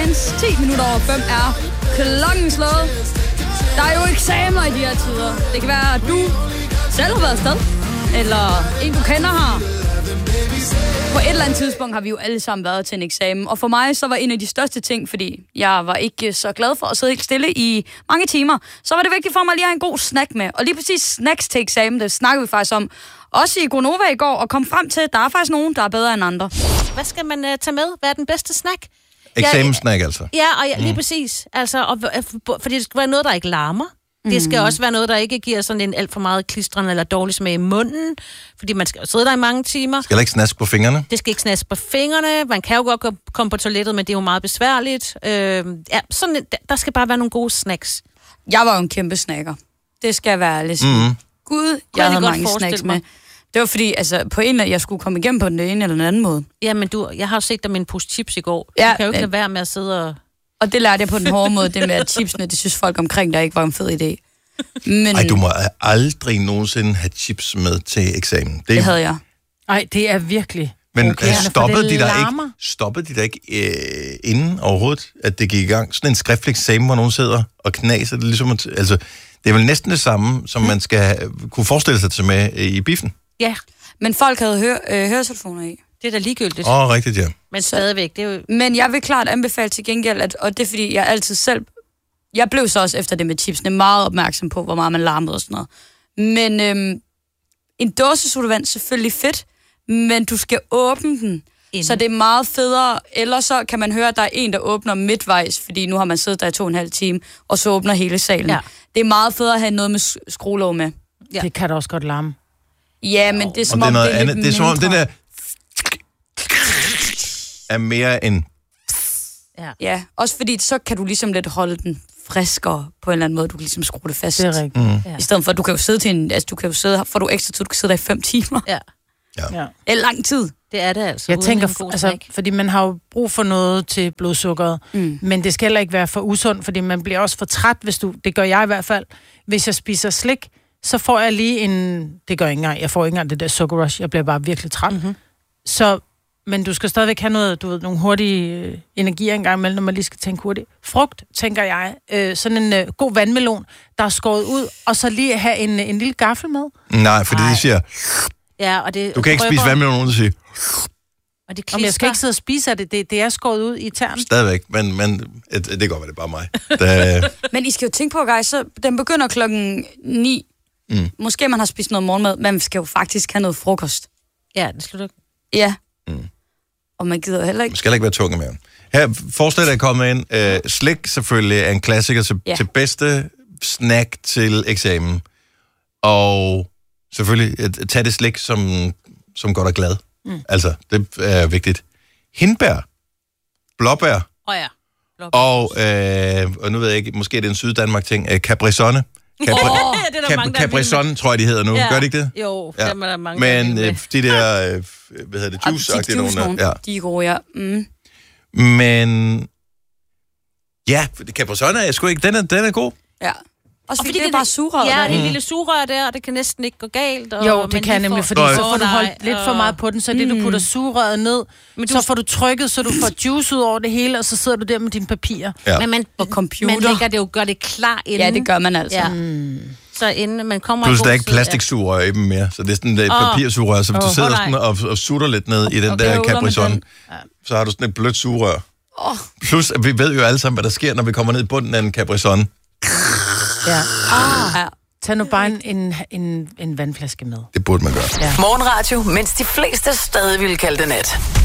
Lines. 10 minutter over 5 er klokken slået. Der er jo eksamener i de her tider. Det kan være, at du selv har været afsted, eller en, du kender har. På et eller andet tidspunkt har vi jo alle sammen været til en eksamen. Og for mig, så var en af de største ting, fordi jeg var ikke så glad for at sidde helt stille i mange timer, så var det vigtigt for mig lige at have en god snack med. Og lige præcis snacks til eksamen, det snakkede vi faktisk om. Også i Gonova i går, og kom frem til, at der er faktisk nogen, der er bedre end andre. Hvad skal man tage med? Hvad er den bedste snack? Eksamenssnack, altså. Ja, og lige præcis. Altså, fordi det skal være noget, der ikke larmer. Det skal også være noget, der ikke giver sådan en alt for meget klistren eller dårlig smag i munden, fordi man skal sidde der i mange timer. Skal ikke snaske på fingrene? Det skal ikke snaske på fingrene. Man kan jo godt komme på toilettet, men det er jo meget besværligt. Sådan, der skal bare være nogle gode snacks. Jeg var jo en kæmpe snacker. Det skal jeg være ærlig. Gud, jeg havde mange snacks med. Det var fordi, altså, på en af jeg skulle komme igennem på den ene eller den anden måde. Ja, men jeg har jo set dig med en pose chips i går. Ja, du kan jo ikke lade være med at sidde og... Og det lærte jeg på den hårde måde, det med at chipsene, det synes folk omkring der ikke var en fed idé. Men... Ej, du må aldrig nogensinde have chips med til eksamen. Det havde jeg. Ej, det er virkelig... Men okay. stoppede de der ikke inden overhovedet, at det gik i gang? Sådan en skriftlig eksamen, hvor nogen sidder og knaser. Det, ligesom, altså, det er vel næsten det samme, som man skal kunne forestille sig til med i biffen. Ja. Men folk havde høretelefoner i. Det er da ligegyldigt. Rigtigt, ja. Men stadigvæk, det er jo... Men jeg vil klart anbefale til gengæld, og det er fordi, jeg altid selv... Jeg blev så også efter det med chipsene meget opmærksom på, hvor meget man larmede og sådan noget. Men en dåsesodavand selvfølgelig fedt, men du skal åbne den. Så det er meget federe. Ellers så kan man høre, at der er en, der åbner midtvejs, fordi nu har man siddet der i 2,5 timer, og så åbner hele salen. Ja. Det er meget federe at have noget med skruelåg med. Ja. Det kan da også godt larme. Ja, men det er som om det er lidt mindre. Det er som om den der er mere end... Ja, også fordi så kan du ligesom lidt holde den friskere på en eller anden måde. Du kan ligesom skrue det fast. Det er rigtigt. I stedet for, at du kan jo sidde til en... Altså, du kan jo sidde... Får du ekstra tid, du kan sidde der i 5 timer. Ja. Eller lang tid. Det er det altså. Jeg tænker, altså, fordi man har jo brug for noget til blodsukkeret, men det skal heller ikke være for usundt, fordi man bliver også for træt, hvis du... Det gør jeg i hvert fald. Hvis jeg spiser slik, så får jeg lige en... Det gør jeg ikke engang. Jeg får ikke engang det der sukkerrush. Jeg bliver bare virkelig træt. Så... Men du skal stadigvæk have noget, du ved, nogle hurtige energier engang imellem, når man lige skal tænke hurtigt. Frugt, tænker jeg. Sådan en god vandmelon, der er skåret ud, og så lige have en lille gaffel med. Nej, fordi det siger... Ja, og det... Du kan ikke spise vandmelon, uden at sige... Og det jeg skal ikke sidde og spise af det. Det er skåret ud i tern. Stadigvæk, men det kan godt være, det er bare mig. Men I skal jo tænke på, guys, så den begynder 9:00. Måske man har spist noget morgenmad, men man skal jo faktisk have noget frokost. Ja, det skal du ikke. Ja. Og man gider heller ikke... Man skal ikke være tung i maven. Her, forslaget er kommet ind. Slik selvfølgelig er en klassiker til bedste snack til eksamen. Og selvfølgelig tag det slik, som godt er glad. Altså, det er vigtigt. Hindbær, blåbær, og nu ved jeg ikke, måske er det en Syddanmark-ting, Capri-Sonne. Capri-Sonne, tror jeg, de hedder nu. Gør de ikke det? Jo, der er der mange. Men de der, hvad hedder det, juice-agtige nogen. Ja. De er gode, ja. Men ja, Capri-Sonne er sgu ikke, den er god. Ja. Også fordi det er bare sugerør. Ja, det er en lille sugerør der, og det kan næsten ikke gå galt. Og jo, det kan nemlig, fordi så får du holdt lidt for meget på den, så det du putter sugerøret ned, men så får du trykket, så du får juice ud over det hele, og så sidder du der med dine papirer. Ja. Men man lægger det jo, gør det klar inden. Ja, det gør man altså. Ja. Så inden man kommer... Plus der er ikke plastiksugerør i dem mere, så det er sådan et papirsugerør, så hvis du sidder sådan og sutter lidt ned i den der Capri-Sonne, så har du sådan et blødt sugerør. Plus, vi ved jo alle sammen, hvad der sker, når vi kommer ned i bunden af en Capri-Sonne. Ja. Tag nu bare en vandflaske med. Det burde man gøre. Ja. Morgenradio, mens de fleste stadig ville kalde det nat.